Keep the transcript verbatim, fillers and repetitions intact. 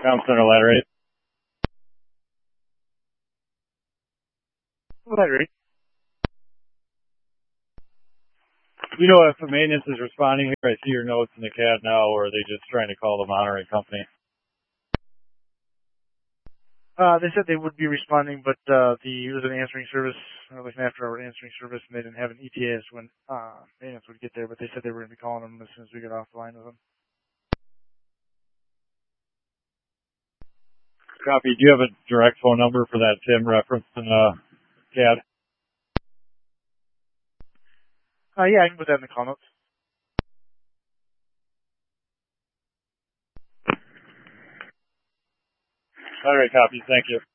Town Center ladder eight. Ladder eight. You know if the maintenance is responding here? I see your notes in the C A D now, or are they just trying to call the monitoring company? Uh, they said they would be responding, but uh, the it was an answering service, or like an after-hour answering service, and they didn't have an E T A as when uh, maintenance would get there. But they said they were going to be calling them as soon as we get off the line with them. Copy. Do you have a direct phone number for that Tim referenced in uh, C A D? Uh, yeah, I can put that in the call notes. All right, copy. Thank you.